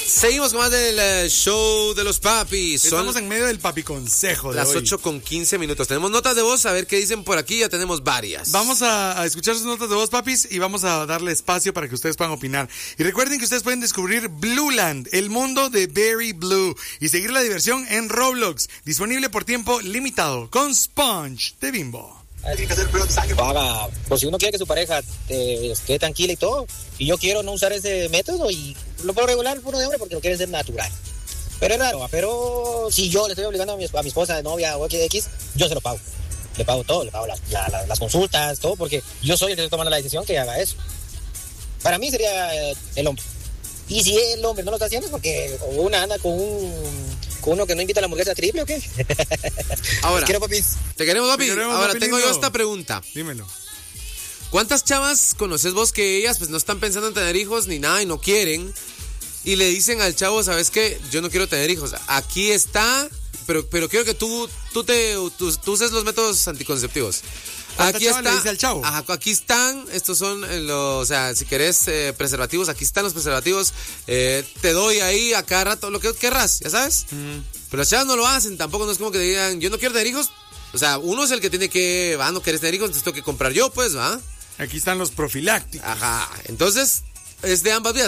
Seguimos con más del show de los papis. Estamos en medio del papi consejo de las hoy. 8:15. Tenemos notas de voz, a ver qué dicen por aquí. Ya tenemos varias. Vamos a escuchar sus notas de voz, papis, y vamos a darle espacio para que ustedes puedan opinar. Y recuerden que ustedes pueden descubrir Blueland, el mundo de Very Blue, y seguir la diversión en Roblox, disponible por tiempo limitado, con Sponge de Bimbo. Haga, pues si uno quiere que su pareja esté tranquila y todo, y yo quiero no usar ese método, y lo puedo regular puro de hombre porque lo quiere ser natural. Pero es raro, pero si yo le estoy obligando a mi esposa de novia o X, yo se lo pago. Le pago todo, le pago las consultas, todo, porque yo soy el que estoy tomando la decisión que haga eso. Para mí sería el hombre. Y si el hombre no lo está haciendo es porque una anda con uno que no invita a la hamburguesa triple o qué. Ahora, quiero, papis. Te queremos, papi. Ahora papi tengo lindo. yo esta pregunta. Dímelo. ¿Cuántas chavas conoces vos que ellas pues no están pensando en tener hijos ni nada y no quieren? Y le dicen al chavo, ¿sabes qué? Yo no quiero tener hijos. Aquí está, pero quiero que tú uses los métodos anticonceptivos. Aquí está, le dice al chavo? Ajá, aquí están, estos son o sea, si querés preservativos, aquí están los preservativos, te doy ahí a cada rato lo que querrás, ya sabes. Pero las chavas no lo hacen, tampoco no es como que digan, yo no quiero tener hijos. O sea, uno es el que tiene que, no querés tener hijos, entonces tengo que comprar yo, pues, ¿va? Aquí están los profilácticos. Ajá, entonces es de ambas vías.